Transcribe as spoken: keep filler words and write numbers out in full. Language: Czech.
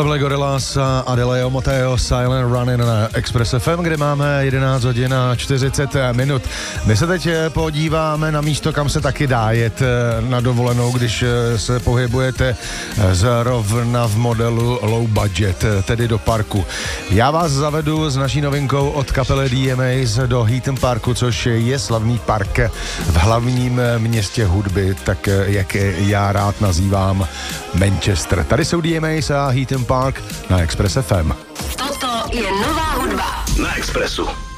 Gorillaz a Adele Mateo Silent Running na Express F M, kde máme jedenáct hodin a čtyřicet minut. My se teď podíváme na místo, kam se taky dá jet na dovolenou, když se pohybujete zrovna v modelu low budget, tedy do parku. Já vás zavedu s naší novinkou od kapely D M As do Heaton Parku, což je slavný park v hlavním městě hudby, tak jak já rád nazývám Manchester. Tady jsou D M As a Heaton Park na Express F M. Toto je nová hudba na Expressu.